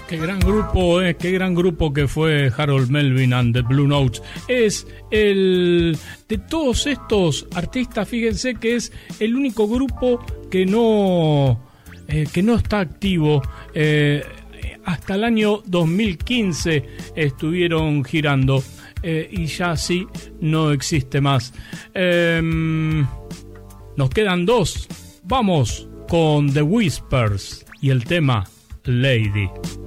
Qué gran grupo que fue Harold Melvin and the Blue Notes. Es el de todos estos artistas, fíjense que es el único grupo que no está activo. Hasta el año 2015 estuvieron girando y ya así no existe más. Nos quedan dos. Vamos con The Whispers y el tema Lady.